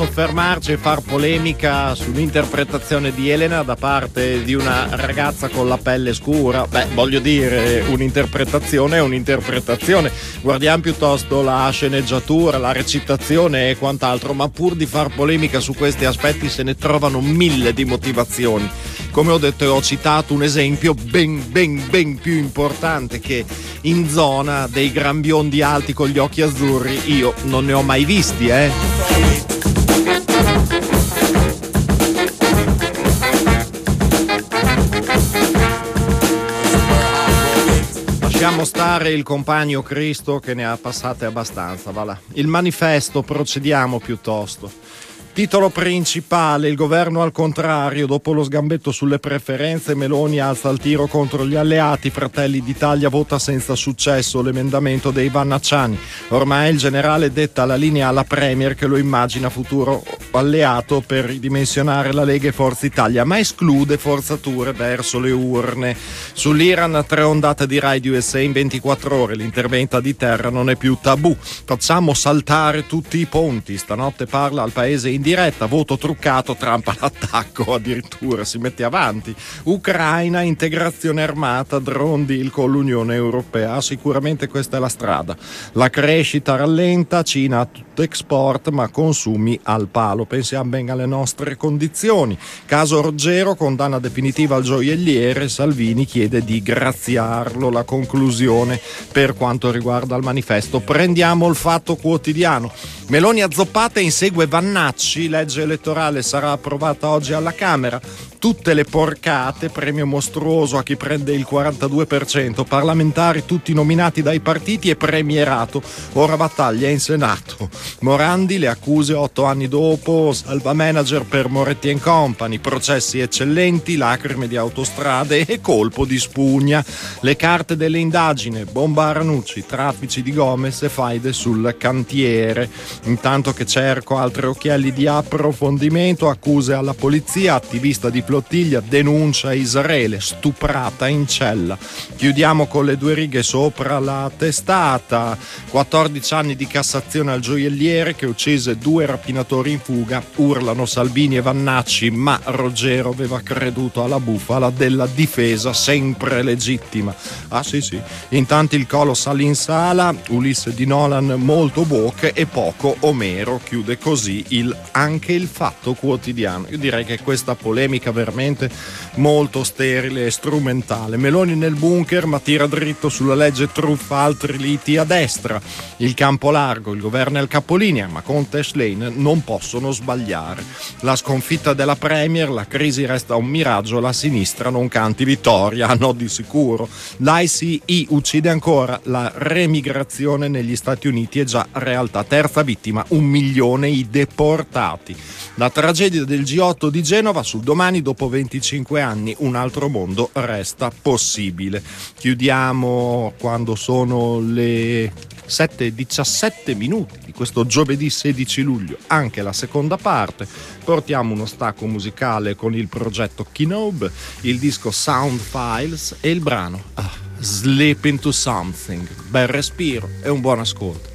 Fermarci e far polemica sull'interpretazione di Elena da parte di una ragazza con la pelle scura. Voglio dire, un'interpretazione è un'interpretazione. Guardiamo piuttosto la sceneggiatura, la recitazione e quant'altro, ma pur di far polemica su questi aspetti se ne trovano mille di motivazioni. Come ho detto e ho citato un esempio ben più importante, che in zona dei gran biondi alti con gli occhi azzurri io non ne ho mai visti, Lasciamo stare il compagno Cristo che ne ha passate abbastanza, va là. Il manifesto, procediamo piuttosto. Titolo principale: il governo al contrario, dopo lo sgambetto sulle preferenze Meloni alza il tiro contro gli alleati, Fratelli d'Italia vota senza successo l'emendamento dei Vannacciani, ormai il generale detta la linea alla Premier che lo immagina futuro alleato per ridimensionare la Lega e Forza Italia, ma esclude forzature verso le urne. Sull'Iran 3 ondate di Raid USA in 24 ore, l'intervento di terra non è più tabù, facciamo saltare tutti i ponti, stanotte parla al paese in diretta, voto truccato, Trump all'attacco, addirittura si mette avanti. Ucraina, integrazione armata, drone deal con l'Unione Europea, sicuramente questa è la strada. La crescita rallenta, Cina tutto export ma consumi al palo, pensiamo bene alle nostre condizioni. Caso Ruggero, condanna definitiva al gioielliere, Salvini chiede di graziarlo. La conclusione per quanto riguarda il manifesto. Prendiamo il Fatto Quotidiano. Meloni azzoppata e insegue Vannacci, legge elettorale sarà approvata oggi alla Camera, tutte le porcate, premio mostruoso a chi prende il 42%, parlamentari tutti nominati dai partiti e premierato, ora battaglia in Senato. Morandi, le accuse 8 anni dopo, salva manager per Moretti & Company, processi eccellenti, lacrime di autostrade e colpo di spugna. Le carte delle indagini, bomba a Ranucci, traffici di Gomez e faide sul cantiere. Intanto che cerco altri occhielli di approfondimento, accuse alla polizia, attivista di flottiglia denuncia Israele, stuprata in cella. Chiudiamo con le 2 righe sopra la testata. 14 anni di Cassazione al gioielliere che uccise 2 rapinatori in fuga, urlano Salvini e Vannacci, ma Ruggero aveva creduto alla bufala della difesa sempre legittima. Ah sì. Intanto il colo sale in sala, Ulisse di Nolan molto woke e poco Omero, chiude così anche il Fatto Quotidiano. Io direi che questa polemica veramente molto sterile e strumentale. Meloni nel bunker ma tira dritto sulla legge truffa, altri liti a destra. Il campo largo, il governo è al capolinea ma Conte e Schlein non possono sbagliare. La sconfitta della Premier, la crisi resta un miraggio, la sinistra non canti vittoria, no di sicuro. L'ICE uccide ancora, la remigrazione negli Stati Uniti è già realtà, terza vittima, 1 milione i deportati. La tragedia del G8 di Genova, sul Domani, dopo 25 anni un altro mondo resta possibile. Chiudiamo quando sono le 7:17 di questo giovedì 16 luglio anche la seconda parte. Portiamo uno stacco musicale con il progetto Kinobe, il disco Sound Files e il brano Sleep Into Something. Bel respiro e un buon ascolto.